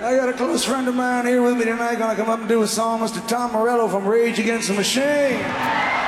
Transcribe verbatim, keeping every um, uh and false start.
I got a close friend of mine here with me tonight, gonna come up and do a song, Mister Tom Morello from Rage Against the Machine.